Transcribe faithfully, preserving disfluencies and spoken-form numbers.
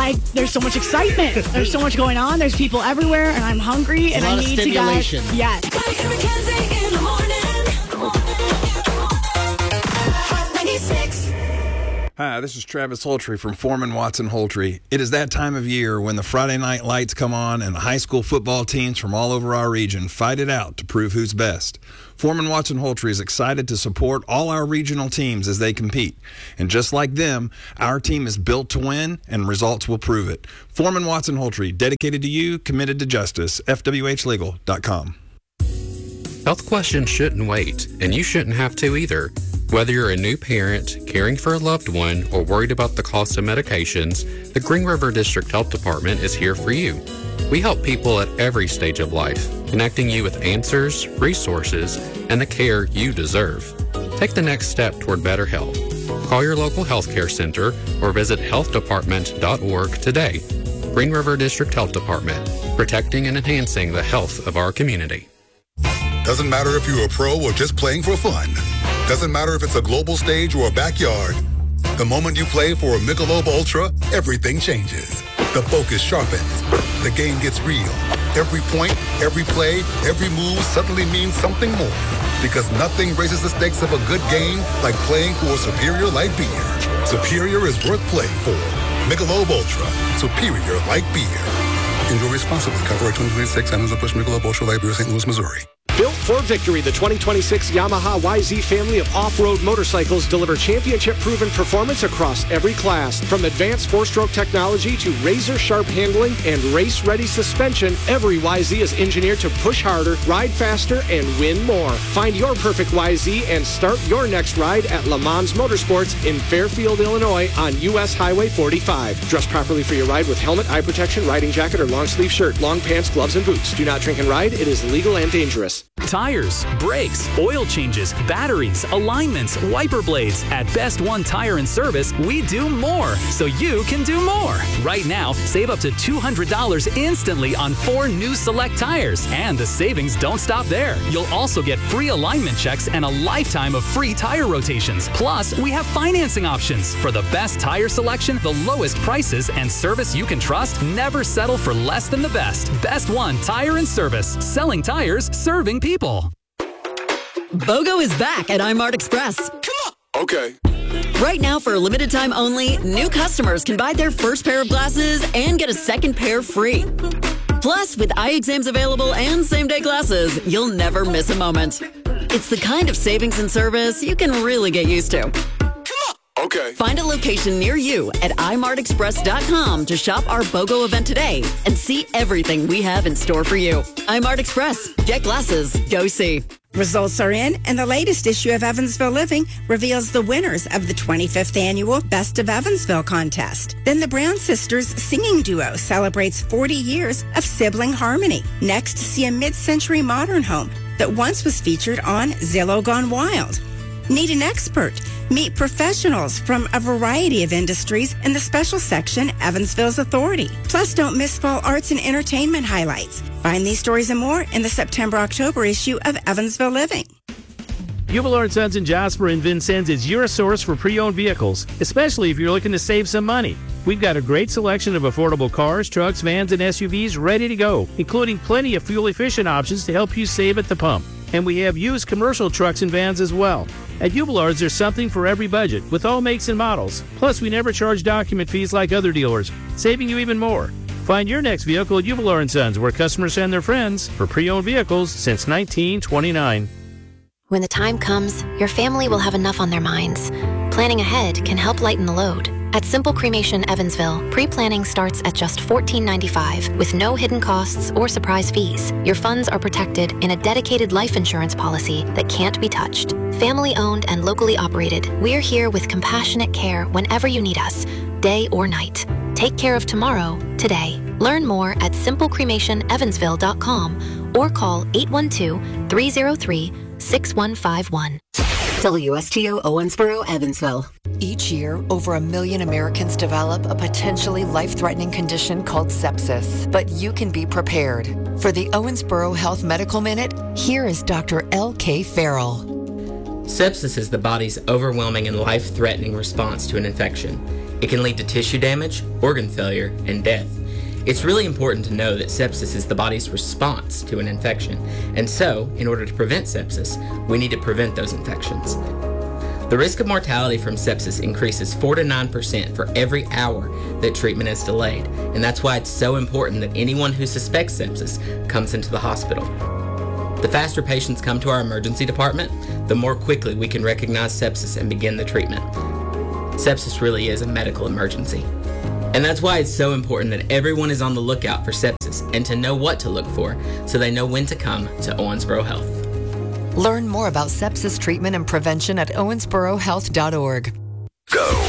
like there's so much excitement. There's so much going on. There's people everywhere, and I'm hungry, and I need to get. Yes. In the morning. Hot ninety-six. Hi, this is Travis Holtry from Foreman Watson Holtry. It is that time of year when the Friday night lights come on and high school football teams from all over our region fight it out to prove who's best. Foreman Watson Holtry is excited to support all our regional teams as they compete. And just like them, our team is built to win, and results will prove it. Foreman Watson Holtry, dedicated to you, committed to justice. F W H legal dot com. Health questions shouldn't wait, and you shouldn't have to either. Whether you're a new parent, caring for a loved one, or worried about the cost of medications, the Green River District Health Department is here for you. We help people at every stage of life, connecting you with answers, resources, and the care you deserve. Take the next step toward better health. Call your local healthcare center or visit health department dot org today. Green River District Health Department, protecting and enhancing the health of our community. Doesn't matter if you're a pro or just playing for fun. Doesn't matter if it's a global stage or a backyard. The moment you play for a Michelob Ultra, everything changes. The focus sharpens. The game gets real. Every point, every play, every move suddenly means something more. Because nothing raises the stakes of a good game like playing for a superior light beer. Superior is worth playing for. Michelob Ultra. Superior light beer. Enjoy responsibly. Copyright twenty twenty-six. Anheuser-Busch Michelob Ultra Light Beer, Saint Louis, Missouri. Built for victory, the twenty twenty-six Yamaha Y Z family of off-road motorcycles deliver championship-proven performance across every class. From advanced four-stroke technology to razor-sharp handling and race-ready suspension, every Y Z is engineered to push harder, ride faster, and win more. Find your perfect Y Z and start your next ride at Le Mans Motorsports in Fairfield, Illinois on U S Highway forty-five. Dress properly for your ride with helmet, eye protection, riding jacket, or long-sleeve shirt, long pants, gloves, and boots. Do not drink and ride. It is illegal and dangerous. Tires, brakes, oil changes, batteries, alignments, wiper blades. At Best One Tire and Service, we do more, so you can do more. Right now, save up to two hundred dollars instantly on four new Select tires. And the savings don't stop there. You'll also get free alignment checks and a lifetime of free tire rotations. Plus, we have financing options. For the best tire selection, the lowest prices, and service you can trust, never settle for less than the best. Best One Tire and Service. Selling tires, serving people. BOGO is back at iMart Express. Come on. Okay. Right now, for a limited time only, new customers can buy their first pair of glasses and get a second pair free. Plus, with eye exams available and same-day glasses, you'll never miss a moment. It's the kind of savings and service you can really get used to. Okay. Find a location near you at i mart express dot com to shop our BOGO event today and see everything we have in store for you. iMart Express. Get glasses. Go see. Results are in, and the latest issue of Evansville Living reveals the winners of the twenty-fifth annual Best of Evansville contest. Then the Brown Sisters singing duo celebrates forty years of sibling harmony. Next, see a mid-century modern home that once was featured on Zillow Gone Wild. Need an expert? Meet professionals from a variety of industries in the special section, Evansville's Authority. Plus, don't miss fall arts and entertainment highlights. Find these stories and more in the September-October issue of Evansville Living. Hubler and Sons in Jasper and Vincennes is your source for pre-owned vehicles, especially if you're looking to save some money. We've got a great selection of affordable cars, trucks, vans, and S U Vs ready to go, including plenty of fuel-efficient options to help you save at the pump. And we have used commercial trucks and vans as well. At Hubelards, there's something for every budget, with all makes and models. Plus, we never charge document fees like other dealers, saving you even more. Find your next vehicle at Hubler and Sons, where customers send their friends for pre-owned vehicles since nineteen twenty-nine. When the time comes, your family will have enough on their minds. Planning ahead can help lighten the load. At Simple Cremation Evansville, pre-planning starts at just fourteen ninety-five with no hidden costs or surprise fees. Your funds are protected in a dedicated life insurance policy that can't be touched. Family-owned and locally operated, we're here with compassionate care whenever you need us, day or night. Take care of tomorrow, today. Learn more at simple cremation evansville dot com or call eight one two, three zero three, six one five one. W S T O Owensboro, Evansville. Each year, over a million Americans develop a potentially life-threatening condition called sepsis. But you can be prepared. For the Owensboro Health Medical Minute, here is Doctor L K Farrell. Sepsis is the body's overwhelming and life-threatening response to an infection. It can lead to tissue damage, organ failure, and death. It's really important to know that sepsis is the body's response to an infection, and so, in order to prevent sepsis, we need to prevent those infections. The risk of mortality from sepsis increases four to nine percent for every hour that treatment is delayed, and that's why it's so important that anyone who suspects sepsis comes into the hospital. The faster patients come to our emergency department, the more quickly we can recognize sepsis and begin the treatment. Sepsis really is a medical emergency. And that's why it's so important that everyone is on the lookout for sepsis and to know what to look for so they know when to come to Owensboro Health. Learn more about sepsis treatment and prevention at owensboro health dot org. Go.